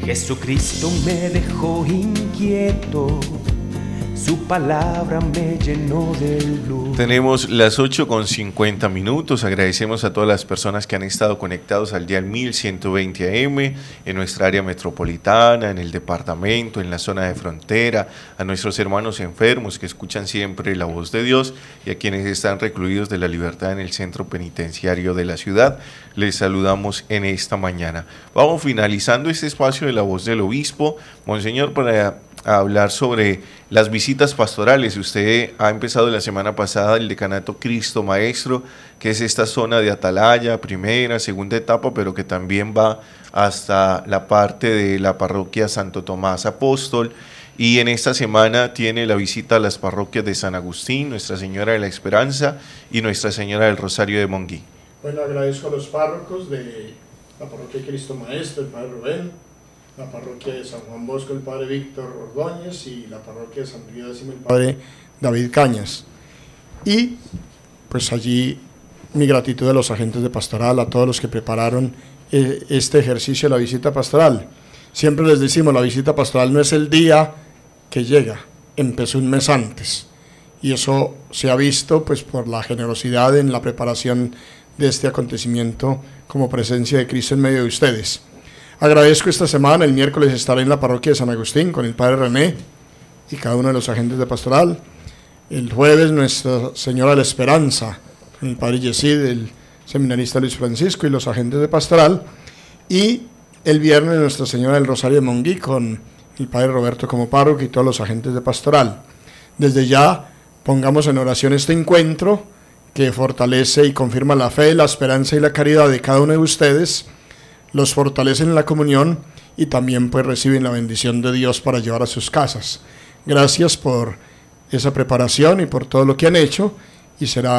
Jesucristo me dejó inquieto, su palabra me llenó de luz. Tenemos las 8:50. Agradecemos a todas las personas que han estado conectados al dial 1120 AM en nuestra área metropolitana, en el departamento, en la zona de frontera, a nuestros hermanos enfermos que escuchan siempre la voz de Dios y a quienes están recluidos de la libertad en el centro penitenciario de la ciudad. Les saludamos en esta mañana. Vamos finalizando este espacio de la voz del obispo, Monseñor, para hablar sobre las visitas pastorales. Usted ha empezado la semana pasada el decanato Cristo Maestro, que es esta zona de Atalaya, primera, segunda etapa, pero que también va hasta la parte de la parroquia Santo Tomás Apóstol. Y en esta semana tiene la visita a las parroquias de San Agustín, Nuestra Señora de la Esperanza y Nuestra Señora del Rosario de Monguí. Bueno, agradezco a los párrocos de la parroquia Cristo Maestro, el padre Rubén, la parroquia de San Juan Bosco, el padre Víctor Ordóñez, y la parroquia de San Pío X, el padre David Cañas. Y pues allí mi gratitud a los agentes de pastoral, a todos los que prepararon este ejercicio de la visita pastoral. Siempre les decimos, la visita pastoral no es el día que llega, empezó un mes antes. Y eso se ha visto pues por la generosidad en la preparación de este acontecimiento como presencia de Cristo en medio de ustedes. Agradezco esta semana, el miércoles estaré en la parroquia de San Agustín con el padre René y cada uno de los agentes de pastoral. El jueves Nuestra Señora de la Esperanza con el padre Yesid, el seminarista Luis Francisco y los agentes de pastoral. Y el viernes Nuestra Señora del Rosario de Monguí con el padre Roberto como párroco y todos los agentes de pastoral. Desde ya pongamos en oración este encuentro que fortalece y confirma la fe, la esperanza y la caridad de cada uno de ustedes, los fortalecen en la comunión y también pues reciben la bendición de Dios para llevar a sus casas. Gracias por esa preparación y por todo lo que han hecho, y será